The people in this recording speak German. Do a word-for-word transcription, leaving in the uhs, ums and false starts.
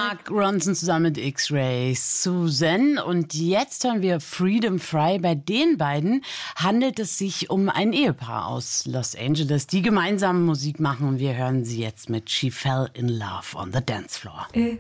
Mark Ronson zusammen mit X-Ray, Susan. Und jetzt hören wir Freedom Fry. Bei den beiden handelt es sich um ein Ehepaar aus Los Angeles, die gemeinsam Musik machen. Und wir hören sie jetzt mit She Fell in Love on the Dance Floor. It